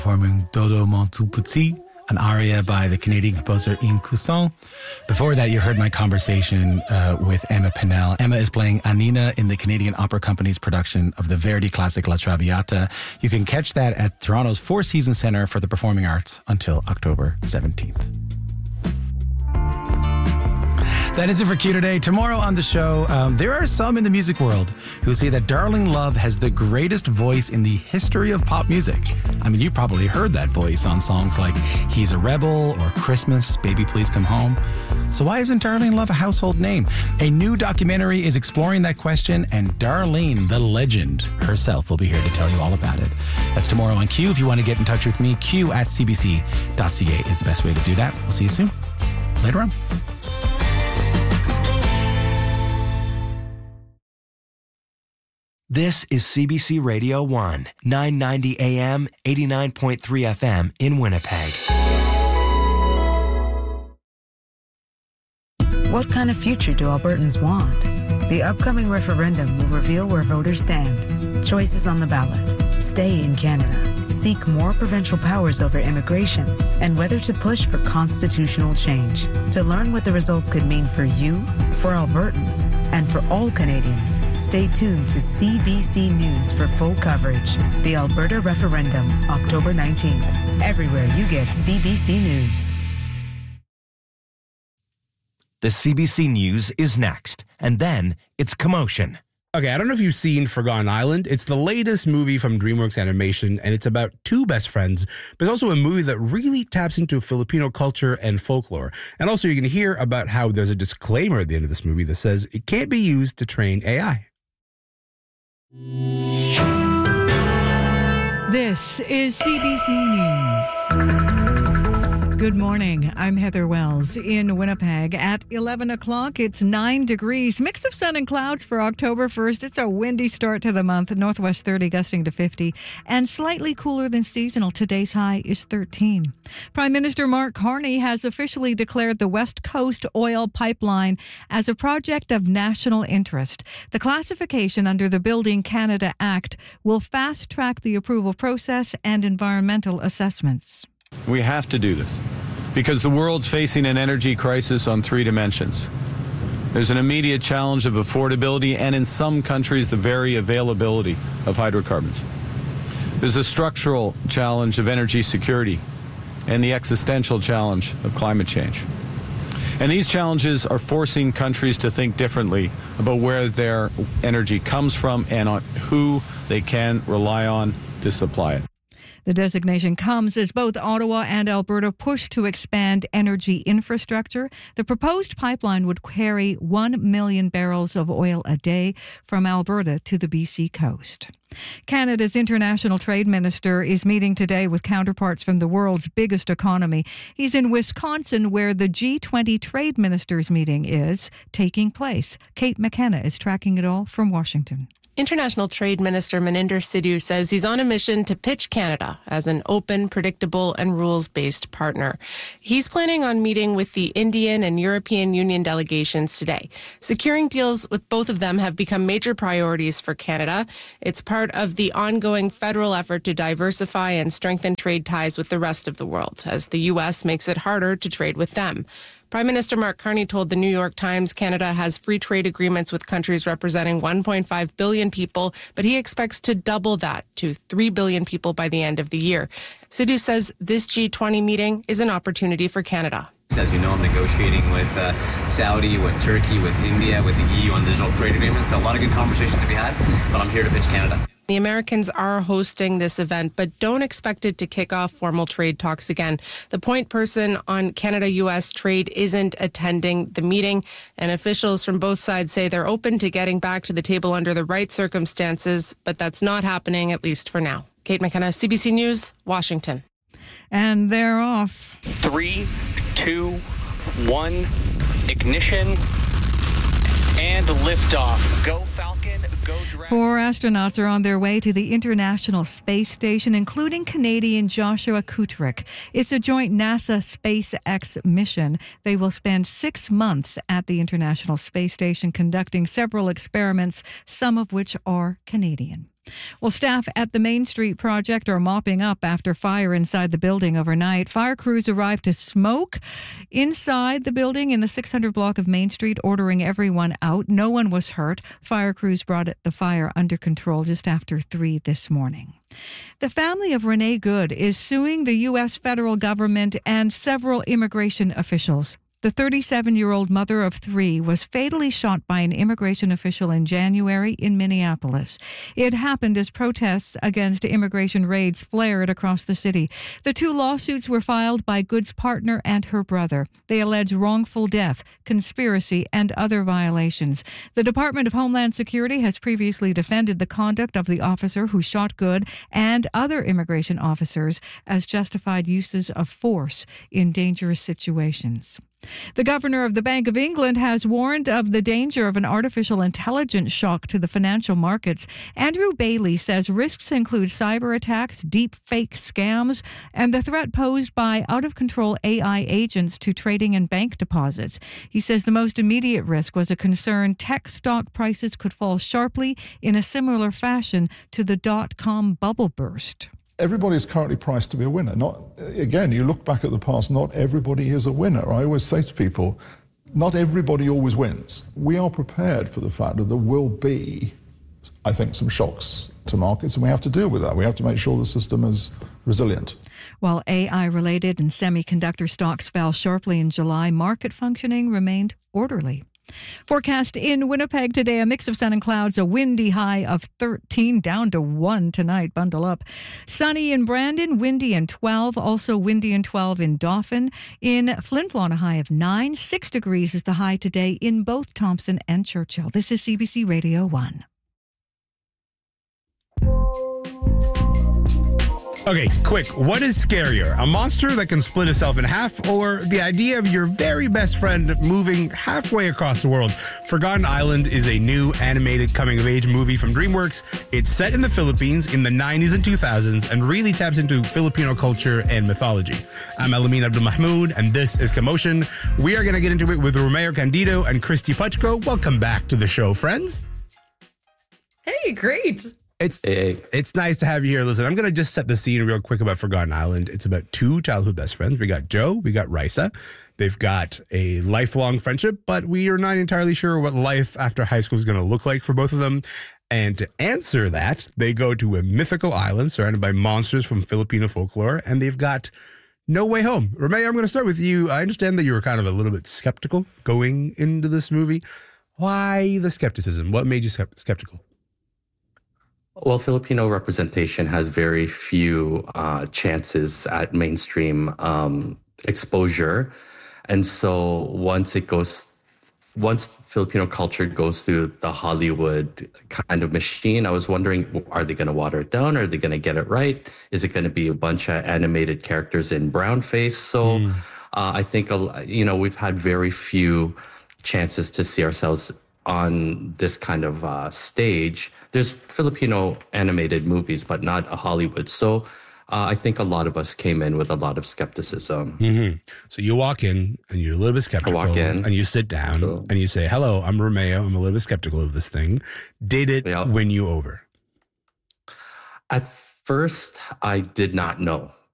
performing Dodo Mon Tout Petit, an aria by the Canadian composer Ian Cusson. Before that, you heard my conversation with Emma Pennell. Emma is playing Annina in the Canadian Opera Company's production of the Verdi classic La Traviata. You can catch that at Toronto's Four Seasons Centre for the Performing Arts until October 17th. That is it for Q today. Tomorrow on the show, there are some in the music world who say that Darling Love has the greatest voice in the history of pop music. I mean, you probably heard that voice on songs like He's a Rebel or Christmas, Baby Please Come Home. So why isn't Darling Love a household name? A new documentary is exploring that question, and Darlene, the legend herself, will be here to tell you all about it. That's tomorrow on Q. If you want to get in touch with me, q@cbc.ca is the best way to do that. We'll see you soon. Later on. This is CBC Radio 1, 990 AM, 89.3 FM in Winnipeg. What kind of future do Albertans want? The upcoming referendum will reveal where voters stand. Choices on the ballot. Stay in Canada. Seek more provincial powers over immigration, and whether to push for constitutional change. To learn what the results could mean for you, for Albertans, and for all Canadians, stay tuned to CBC News for full coverage. The Alberta Referendum, October 19th. Everywhere you get CBC News. The CBC News is next, and then it's Commotion. Okay, I don't know if you've seen Forgotten Island. It's the latest movie from DreamWorks Animation, and it's about two best friends, but it's also a movie that really taps into Filipino culture and folklore. And also you're going to hear about how there's a disclaimer at the end of this movie that says it can't be used to train AI. This is CBC News. Good morning. I'm Heather Wells in Winnipeg. At 11 o'clock, it's 9 degrees. Mix of sun and clouds for October 1st. It's a windy start to the month. Northwest 30 gusting to 50 and slightly cooler than seasonal. Today's high is 13. Prime Minister Mark Carney has officially declared the West Coast oil pipeline as a project of national interest. The classification under the Building Canada Act will fast-track the approval process and environmental assessments. We have to do this because the world's facing an energy crisis on three dimensions. There's an immediate challenge of affordability and in some countries the very availability of hydrocarbons. There's a structural challenge of energy security and the existential challenge of climate change. And these challenges are forcing countries to think differently about where their energy comes from and on who they can rely on to supply it. The designation comes as both Ottawa and Alberta push to expand energy infrastructure. The proposed pipeline would carry 1 million barrels of oil a day from Alberta to the BC coast. Canada's international trade minister is meeting today with counterparts from the world's biggest economy. He's in Wisconsin, where the G20 trade ministers meeting is taking place. Kate McKenna is tracking it all from Washington. International Trade Minister Maninder Sidhu says he's on a mission to pitch Canada as an open, predictable, and rules-based partner. He's planning on meeting with the Indian and European Union delegations today. Securing deals with both of them have become major priorities for Canada. It's part of the ongoing federal effort to diversify and strengthen trade ties with the rest of the world, as the U.S. makes it harder to trade with them. Prime Minister Mark Carney told the New York Times Canada has free trade agreements with countries representing 1.5 billion people, but he expects to double that to 3 billion people by the end of the year. Sidhu says this G20 meeting is an opportunity for Canada. As you know, I'm negotiating with Saudi, with Turkey, with India, with the EU on digital trade agreements. A lot of good conversations to be had, but I'm here to pitch Canada. The Americans are hosting this event, but don't expect it to kick off formal trade talks again. The point person on Canada-U.S. trade isn't attending the meeting, and officials from both sides say they're open to getting back to the table under the right circumstances, but that's not happening, at least for now. Kate McKenna, CBC News, Washington. And they're off. 3, 2, 1, ignition, and liftoff. Go Falcon, go Dragon. 4 astronauts are on their way to the International Space Station, including Canadian Joshua Kutrick. It's a joint NASA SpaceX mission. They will spend 6 months at the International Space Station conducting several experiments, some of which are Canadian. Well, staff at the Main Street project are mopping up after fire inside the building overnight. Fire crews arrived to smoke inside the building in the 600 block of Main Street, ordering everyone out. No one was hurt. Fire crews brought the fire under control just after 3 this morning. The family of Renee Good is suing the U.S. federal government and several immigration officials. The 37-year-old mother of 3 was fatally shot by an immigration official in January in Minneapolis. It happened as protests against immigration raids flared across the city. The 2 lawsuits were filed by Good's partner and her brother. They allege wrongful death, conspiracy, and other violations. The Department of Homeland Security has previously defended the conduct of the officer who shot Good and other immigration officers as justified uses of force in dangerous situations. The governor of the Bank of England has warned of the danger of an artificial intelligence shock to the financial markets. Andrew Bailey says risks include cyber attacks, deep fake scams, and the threat posed by out-of-control AI agents to trading and bank deposits. He says the most immediate risk was a concern tech stock prices could fall sharply in a similar fashion to the dot-com bubble burst. Everybody is currently priced to be a winner. Again, you look back at the past, not everybody is a winner. I always say to people, not everybody always wins. We are prepared for the fact that there will be, I think, some shocks to markets, and we have to deal with that. We have to make sure the system is resilient. While AI-related and semiconductor stocks fell sharply in July, market functioning remained orderly. Forecast in Winnipeg today, a mix of sun and clouds, a windy high of 13, down to 1 tonight. Bundle up. Sunny in Brandon, windy and 12. Also windy and 12 in Dauphin. In Flin Flon, a high of 9. 6 degrees is the high today in both Thompson and Churchill. This is CBC Radio 1. Okay, quick. What is scarier? A monster that can split itself in half, or the idea of your very best friend moving halfway across the world? Forgotten Island is a new animated coming-of-age movie from DreamWorks. It's set in the Philippines in the 90s and 2000s and really taps into Filipino culture and mythology. I'm Alamin Abdul-Mahmoud, and this is Commotion. We are going to get into it with Romeo Candido and Christy Puchko. Welcome back to the show, friends. Hey, great. It's nice to have you here. Listen, I'm going to just set the scene real quick about Forgotten Island. It's about 2 childhood best friends. We got Joe, we got Risa. They've got a lifelong friendship, but we are not entirely sure what life after high school is going to look like for both of them. And to answer that, they go to a mythical island surrounded by monsters from Filipino folklore, and they've got no way home. Romeo, I'm going to start with you. I understand that you were kind of a little bit skeptical going into this movie. Why the skepticism? What made you skeptical? Well, Filipino representation has very few chances at mainstream exposure. And so once Filipino culture goes through the Hollywood kind of machine, I was wondering, are they going to water it down? Are they going to get it right? Is it going to be a bunch of animated characters in brown face? So I think, we've had very few chances to see ourselves on this kind of stage. There's Filipino animated movies, but not a Hollywood. So I think a lot of us came in with a lot of skepticism. Mm-hmm. So you walk in and you're a little bit skeptical. I walk in and you sit down and you say, hello, I'm Romeo. I'm a little bit skeptical of this thing. Did it win you over? At first, I did not know.